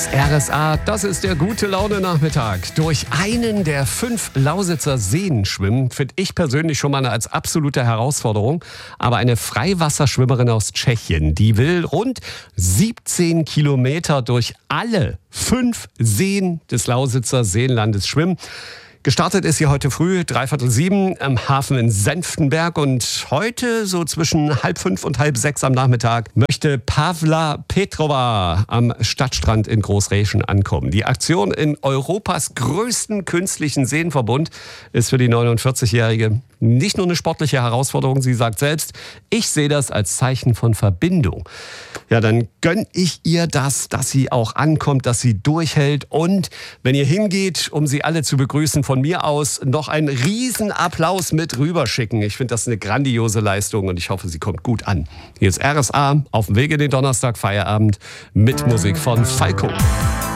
Das RSA, das ist der Gute-Laune-Nachmittag. Durch einen der 5 Lausitzer Seen schwimmen, finde ich persönlich schon mal als absolute Herausforderung. Aber eine Freiwasserschwimmerin aus Tschechien, die will rund 17 Kilometer durch alle 5 Seen des Lausitzer Seenlandes schwimmen. Gestartet ist sie heute früh, 6:45 am Hafen in Senftenberg. Und heute, so zwischen 4:30 und 5:30 am Nachmittag, möchte Pavla Petrova am Stadtstrand in Großräschen ankommen. Die Aktion in Europas größten künstlichen Seenverbund ist für die 49-Jährige nicht nur eine sportliche Herausforderung. Sie sagt selbst, ich sehe das als Zeichen von Verbindung. Ja, dann gönne ich ihr das, dass sie auch ankommt, dass sie durchhält. Und wenn ihr hingeht, um sie alle zu begrüßen, von mir aus noch einen riesen Applaus mit rüberschicken. Ich finde das eine grandiose Leistung und ich hoffe, sie kommt gut an. Hier ist RSA auf dem Weg in den Donnerstag Feierabend mit Musik von Falco.